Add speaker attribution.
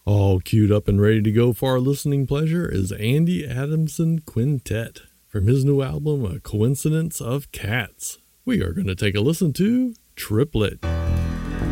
Speaker 1: All queued up and ready to go for our listening pleasure is Andy Adamson Quintet from his new album, A Coincidence of Cats. We are going to take a listen to Triplet.